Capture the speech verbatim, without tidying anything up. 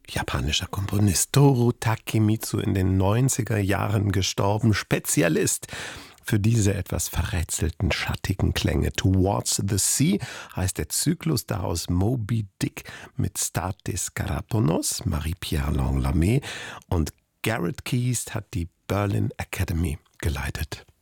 Japanischer Komponist Toru Takemitsu, in den neunziger Jahren gestorben, Spezialist für diese etwas verrätselten, schattigen Klänge. Towards the Sea heißt der Zyklus, daraus Moby Dick mit Statis Karaponos, Marie-Pierre Langlamé, und Garrett Keys hat die Berlin Academy geleitet.